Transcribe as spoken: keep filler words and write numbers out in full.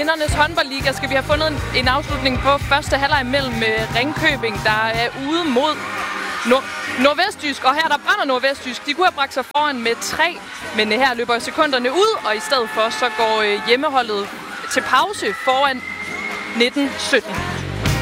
kvindernes håndboldliga skal vi have fundet en, en afslutning på første halvleg mellem Ringkøbing, der er ude mod Nord Nordvestjysk. Og her der brænder Nordvestjysk. De kunne have bragt sig foran med tre, men her løber sekunderne ud, og i stedet for så går hjemmeholdet til pause foran nitten sytten.